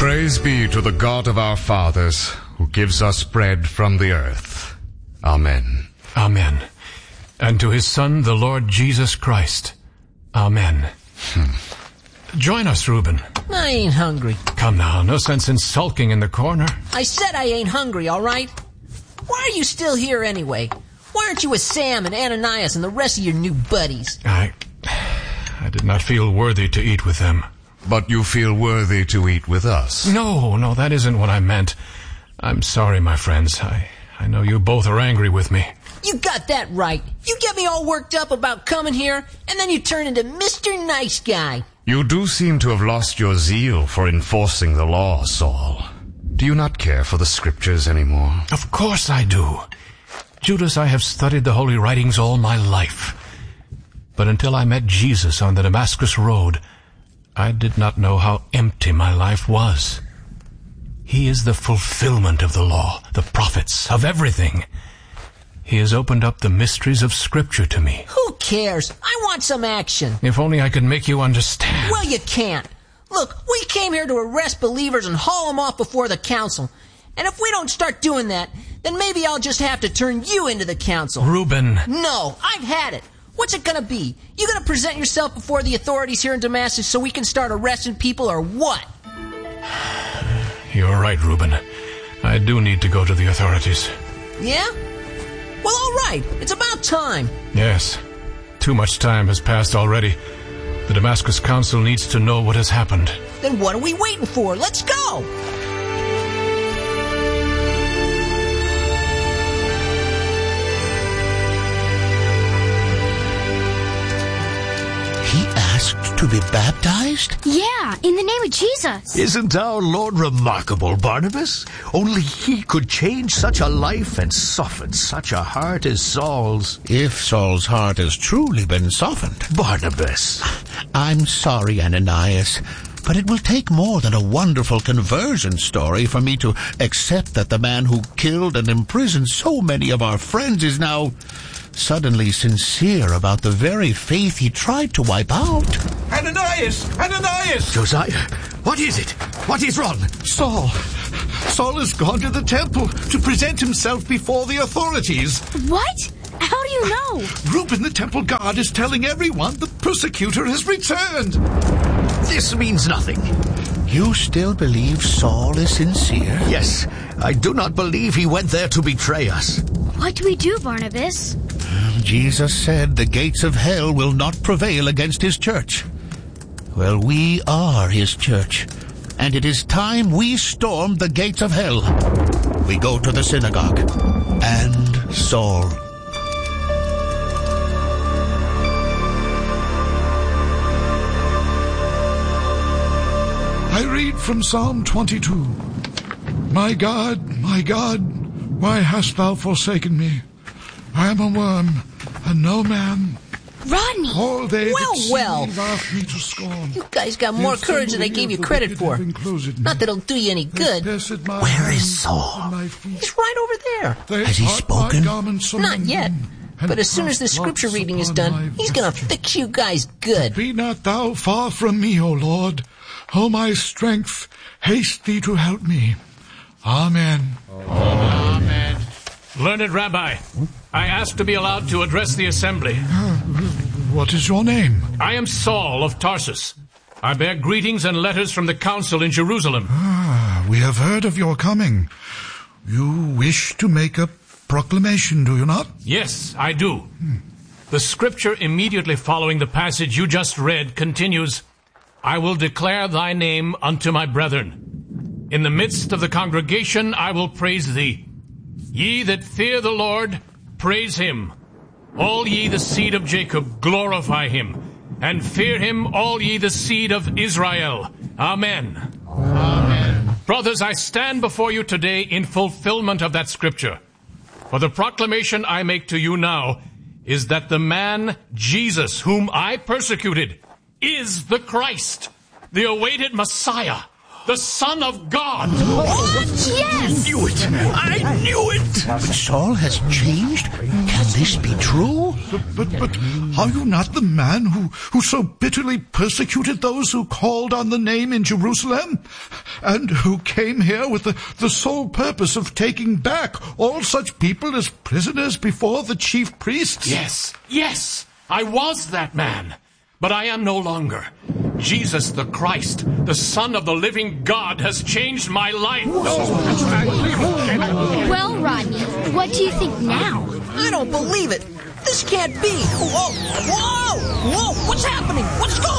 Praise be to the God of our fathers, who gives us bread from the earth. Amen. Amen. And to his Son, the Lord Jesus Christ. Amen. Join us, Reuben. I ain't hungry. Come now, no sense in sulking in the corner. I said I ain't hungry, all right? Why are you still here anyway? Why aren't you with Sam and Ananias and the rest of your new buddies? I did not feel worthy to eat with them. But you feel worthy to eat with us. No, that isn't what I meant. I'm sorry, my friends. I know you both are angry with me. You got that right. You get me all worked up about coming here, and then you turn into Mr. Nice Guy. You do seem to have lost your zeal for enforcing the law, Saul. Do you not care for the scriptures anymore? Of course I do. Judas, I have studied the holy writings all my life. But until I met Jesus on the Damascus road, I did not know how empty my life was. He is the fulfillment of the law, the prophets, of everything. He has opened up the mysteries of Scripture to me. Who cares? I want some action. If only I could make you understand. Well, you can't. Look, we came here to arrest believers and haul them off before the council. And if we don't start doing that, then maybe I'll just have to turn you into the council. Reuben. No, I've had it. What's it gonna be? You gonna present yourself before the authorities here in Damascus so we can start arresting people, or what? You're right, Reuben. I do need to go to the authorities. Yeah? Well, all right. It's about time. Yes. Too much time has passed already. The Damascus Council needs to know what has happened. Then what are we waiting for? Let's go! He asked to be baptized? Yeah, in the name of Jesus. Isn't our Lord remarkable, Barnabas? Only he could change such a life and soften such a heart as Saul's. If Saul's heart has truly been softened. Barnabas. I'm sorry, Ananias, but it will take more than a wonderful conversion story for me to accept that the man who killed and imprisoned so many of our friends is now suddenly sincere about the very faith he tried to wipe out. Ananias! Ananias! Josiah, what is it? What is wrong? Saul has gone to the temple to present himself before the authorities. What? How do you know? Reuben, the temple guard, is telling everyone the persecutor has returned. This means nothing. You still believe Saul is sincere? Yes, I do not believe he went there to betray us. What do we do, Barnabas? Jesus said the gates of hell will not prevail against his church. Well, we are his church, and it is time we storm the gates of hell. We go to the synagogue. And Saul. I read from Psalm 22. My God, why hast thou forsaken me? I am a worm, and no man. Rodney! All they that see Well. me laugh me to scorn. You guys got more courage than I gave you credit for. Not that it'll do you any good. Where is Saul? He's right over there. Has he spoken? Not yet. But as soon as the scripture reading is done, he's gonna fix you guys good. Be not thou far from me, O Lord. O my strength, haste thee to help me. Amen. Amen. Learned Rabbi, I ask to be allowed to address the assembly. What is your name? I am Saul of Tarsus. I bear greetings and letters from the council in Jerusalem. We have heard of your coming. You wish to make a proclamation, do you not? Yes, I do. The scripture immediately following the passage you just read continues, I will declare thy name unto my brethren. In the midst of the congregation I will praise thee. Ye that fear the Lord, praise him. All ye the seed of Jacob, glorify him. And fear him, all ye the seed of Israel. Amen. Amen. Brothers, I stand before you today in fulfillment of that scripture. For the proclamation I make to you now is that the man, Jesus, whom I persecuted, is the Christ, the awaited Messiah, the Son of God. What? Yes! I knew it! But Saul has changed? Can this be true? But are you not the man who so bitterly persecuted those who called on the name in Jerusalem? And who came here with the sole purpose of taking back all such people as prisoners before the chief priests? Yes, I was that man. But I am no longer. Jesus the Christ, the Son of the living God, has changed my life. Well, Rodney, what do you think now? I don't believe it. This can't be. Whoa! What's happening? What's going